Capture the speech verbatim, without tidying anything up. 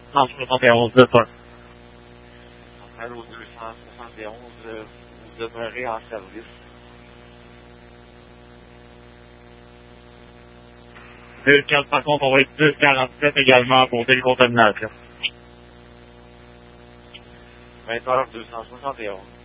cent soixante et onze de pas. Appel au deux cent soixante et onze, euh, vous demeurez en service. deux quatre, par contre, on va être deux quarante-sept également pour décontamination. vingt heures deux cent soixante et onze.